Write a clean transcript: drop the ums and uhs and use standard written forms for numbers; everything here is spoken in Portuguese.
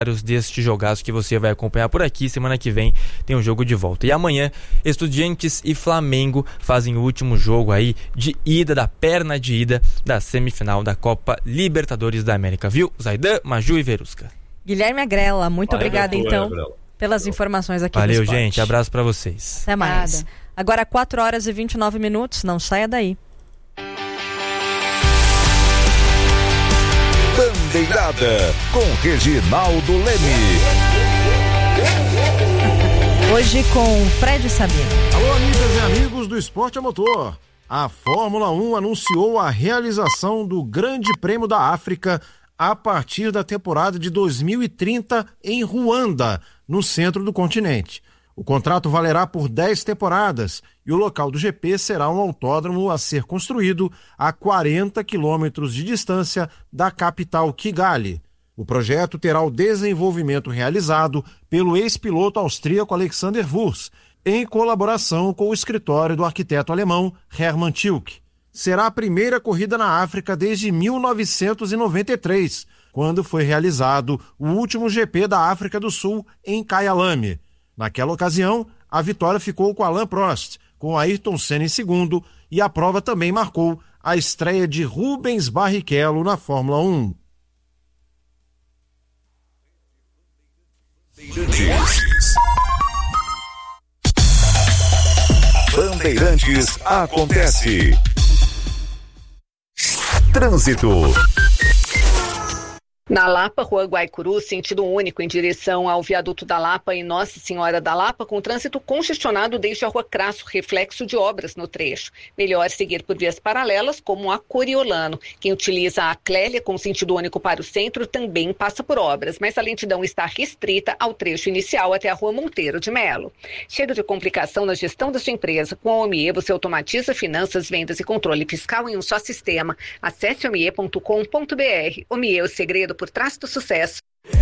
deste jogaço que você vai acompanhar por aqui. Semana que vem tem um jogo de volta. E amanhã, Estudiantes e Flamengo fazem o último jogo aí de ida, da perna de ida da semifinal da Copa Libertadores da América. Viu? Zaidan, Maju e Verusca. Guilherme Agrela, muito obrigada então pelas informações aqui do Esporte. Valeu, gente. Abraço pra vocês. Até mais. Agora 4h29, não saia daí. Bandeirada com Reginaldo Leme. Hoje com Fred Sabino. Alô, amigas e amigos do Esporte a Motor. A Fórmula 1 anunciou a realização do Grande Prêmio da África a partir da temporada de 2030 em Ruanda, no centro do continente. O contrato valerá por 10 temporadas e o local do GP será um autódromo a ser construído a 40 quilômetros de distância da capital Kigali. O projeto terá o desenvolvimento realizado pelo ex-piloto austríaco Alexander Wurz, em colaboração com o escritório do arquiteto alemão Hermann Tilke. Será a primeira corrida na África desde 1993, quando foi realizado o último GP da África do Sul em Kyalami. Naquela ocasião, a vitória ficou com Alain Prost, com Ayrton Senna em segundo, e a prova também marcou a estreia de Rubens Barrichello na Fórmula 1. Bandeirantes acontece. Trânsito. Na Lapa, Rua Guaicuru, sentido único em direção ao viaduto da Lapa e Nossa Senhora da Lapa, com trânsito congestionado desde a Rua Crasso, reflexo de obras no trecho. Melhor seguir por vias paralelas, como a Coriolano. Quem utiliza a Clélia com sentido único para o centro também passa por obras, mas a lentidão está restrita ao trecho inicial até a Rua Monteiro de Melo. Cheio de complicação na gestão da sua empresa, com a OMIE você automatiza finanças, vendas e controle fiscal em um só sistema. Acesse omie.com.br. OMIE, o segredo por trás do sucesso.